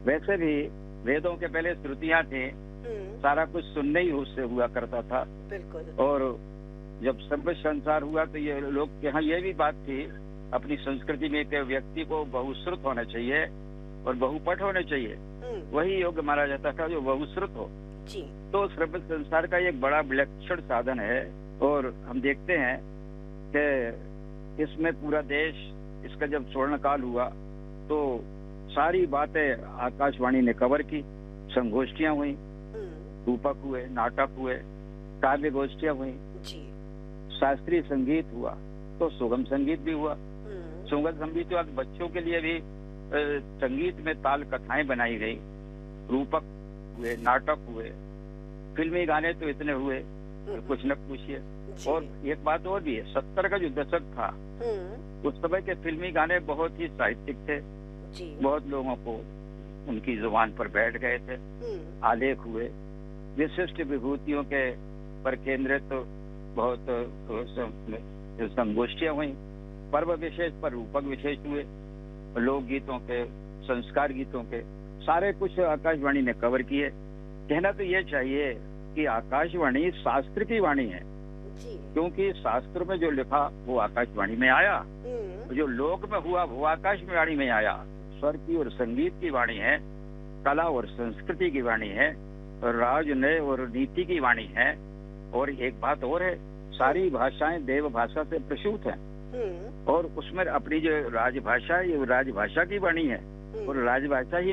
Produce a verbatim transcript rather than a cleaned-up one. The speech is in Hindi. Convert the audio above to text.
वैसे भी वेदों के पहले श्रुतियां थी, हम्म, सारा कुछ सुनने ही उससे हुआ करता था। बिल्कुल। और जब सभ्य संसार हुआ तो ये लोग के यहाँ ये भी बात थी अपनी संस्कृति में कि व्यक्ति को बहुश्रुत होना चाहिए और बहुपट होने चाहिए, हम्म, वही योग माना जाता था जो बहुश्रुत हो। जी। तो सभ्य संसार का एक बड़ा विलक्षण साधन है। और हम देखते हैं कि इसमें पूरा देश, इसका जब स्वर्ण काल हुआ तो सारी बातें आकाशवाणी ने कवर की। संगोष्ठियां हुई, हम्म, रूपक हुए, नाटक हुए, काव्य गोष्ठियां हुई, जी। शास्त्रीय संगीत हुआ, तो सुगम संगीत भी हुआ। हम्म, सुगम संगीत हुआ, बच्चों के लिए भी अ, संगीत में ताल कथाएं बनाई गई, रूपक हुए, नाटक हुए, फिल्मी गाने तो इतने हुए हम्म, कुछ न पूछिए। जी। और एक बात और भी है, सत्तर का जो दशक था हम्म, उस समय के फिल्मी गाने बहुत ही साहित्यिक थे, जी। बहुत लोगों को उनकी जुबान पर बैठ गए थे। हम्म, आलेख हुए, विशिष्ट विभूतियों के पर केंद्रित तो बहुत अ, सं- संगोष्ठियां हुई, पर्व विशेष पर रूपक विशेष हुए, लोकगीतों के, संस्कार गीतों के, सारे कुछ आकाशवाणी ने कवर किए। कहना तो ये चाहिए कि आकाशवाणी शास्त्र की वाणी है, जी। क्योंकि शास्त्र में जो लिखा वो आकाशवाणी में आया, हम्म, जो लोक में हुआ वो आकाशवाणी में आया। स्वर की और संगीत की वाणी है, कला और संस्कृति की वाणी है, राज नय और नीति की वाणी है। और एक बात और है, सारी भाषाएं देव भाषा से प्रसूत हैं हम्म, और उसमें अपनी जो राजभाषा है ये राजभाषा की वाणी है और हम्म, राजभाषा ही